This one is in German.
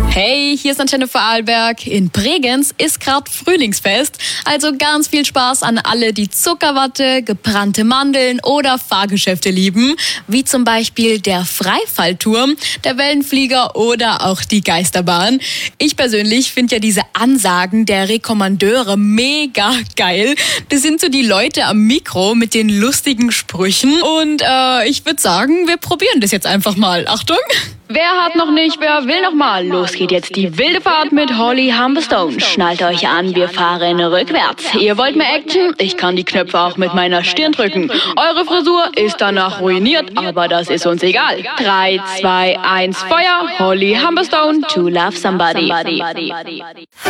Hey, hier ist Antenne Vorarlberg. In Bregenz ist gerade Frühlingsfest. Also ganz viel Spaß an alle, die Zuckerwatte, gebrannte Mandeln oder Fahrgeschäfte lieben. Wie zum Beispiel der Freifallturm, der Wellenflieger oder auch die Geisterbahn. Ich persönlich finde ja diese Ansagen der Rekommandeure mega geil. Das sind so die Leute am Mikro mit den lustigen Sprüchen. Und ich würde sagen, wir probieren das jetzt einfach mal. Achtung! Wer hat noch nicht, wer will noch mal? Los geht jetzt die wilde Fahrt mit Holly Humberstone. Schnallt euch an, wir fahren rückwärts. Ihr wollt mehr Action? Ich kann die Knöpfe auch mit meiner Stirn drücken. Eure Frisur ist danach ruiniert, aber das ist uns egal. 3, 2, 1, Feuer. Holly Humberstone, To Love Somebody.